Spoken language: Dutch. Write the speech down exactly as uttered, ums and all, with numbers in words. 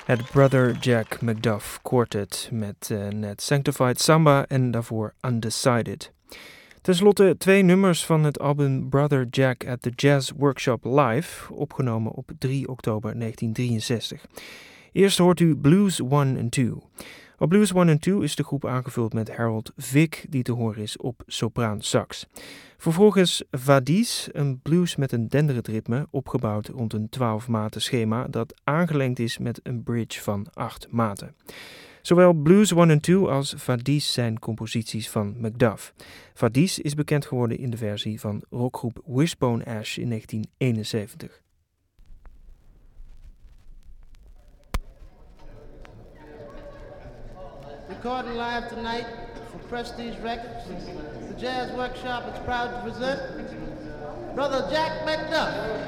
Het Brother Jack Macduff Quartet met uh, net Sanctified Samba en daarvoor Undecided. Ten slotte twee nummers van het album Brother Jack at the Jazz Workshop Live, opgenomen op drie oktober negentien drieënzestig. Eerst hoort u Blues one en two. Op Blues one en two is de groep aangevuld met Harold Vick, die te horen is op sopraan sax. Vervolgens Vadies, een blues met een denderend ritme, opgebouwd rond een twaalf maten schema dat aangelengd is met een bridge van acht maten. Zowel Blues one en two als Vadies zijn composities van Macduff. Vadies is bekend geworden in de versie van rockgroep Wishbone Ash in negentien eenenzeventig. Recording live tonight for Prestige Records. The Jazz Workshop is proud to present Brother Jack Macduff.